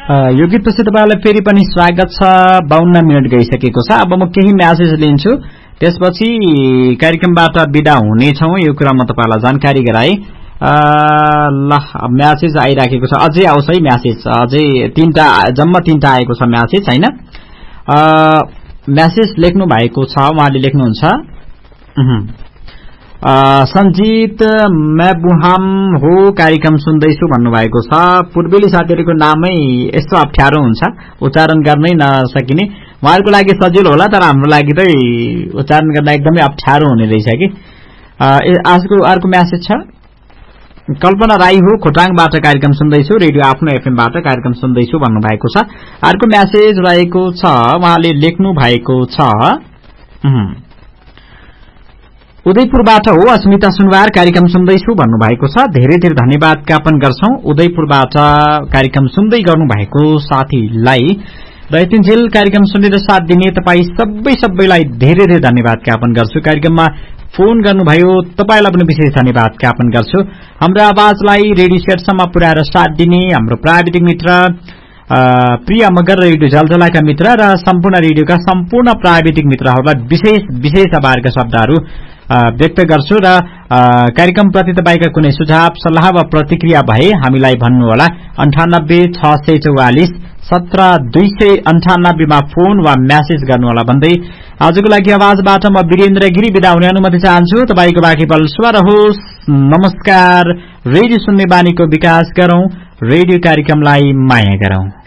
यो गीतपछि तपाईहरुलाई फेरि पनि स्वागत छ। 52 मिनेट गइसकेको छ। अब म केही म्यासेज लिन्छु, त्यसपछि कार्यक्रमबाट बिदा हुनेछौं। यो कुरा म तपाईहरुलाई जानकारी गराए। ल म्यासेज आइराखेको छ, अझै आउँछ है म्यासेज, अझै जम्मा 3टा आएको छ म्यासेज हैन। म्यासेज लेख्नु भएको छ, उहाँले लेख्नुहुन्छ सञ्जित मैबुहाम हो, कार्यक्रम सुन्दैछु भन्नुभएको छ। पूर्वेली साथीहरुको नामै यस्तो अप्ठ्यारो हुन्छ, उच्चारण गर्नै नसकिने। उहाँहरुको लागि सजिलो होला, तर हाम्रो लागि चाहिँ उच्चारण गर्न एकदमै अप्ठ्यारो हुने रहेछ कि। आजको अर्को म्यासेज छ, कल्पना राई हो, खोटाङबाट कार्यक्रम सुन्दैछु, रेडियो आफ्नो एफएमबाट कार्यक्रम सुन्दैछु भन्नुभएको छ। अर्को म्यासेज रहेको छ, उहाँले लेख्नु भएको छ उदयपुरबाट हो, अस्मिता सुनवार, कार्यक्रम सुन्दैछु भन्नुभएको छ। धेरै धेरै धन्यवाद ज्ञापन गर्छौं उदयपुरबाट कार्यक्रम सुन्दै गर्नु भएको साथीलाई। र यतिन्जेल कार्यक्रम सुनेर साथ दिने तपाई सबैलाई धेरै धेरै धन्यवाद ज्ञापन गर्छु। कार्यक्रममा फोन गर्नुभयो तपाईलाई पनि विशेष धन्यवाद ज्ञापन गर्छु। हाम्रो आवाजलाई रेडियो सेटसम्म पुर्याएर साथ दिने हाम्रो प्राविधिक मित्र प्रिया मगर, रेडियो जलजलाका मित्र र सम्पूर्ण रेडियोका सम्पूर्ण प्राविधिक मित्रहरूलाई विशेष आभारका शब्दहरू व्यक्त गर्छु। र कार्यक्रम प्रति तपाईका कुनै सुझाव सल्लाह वा प्रतिक्रिया भए हामीलाई भन्नुहोला। 9864170298 मा फोन वा म्यासेज गर्नुहोला भन्दै आजको लागि आवाजबाट म वीरेन्द्र गिरी बिदा हुने अनुमति चाहन्छु। तपाईको बाँकी पल शुभ रहोस्। नमस्कार। रेडियो सुन्ने बानीको विकास गरौं, रेडियो कार्यक्रमलाई माया गरौं।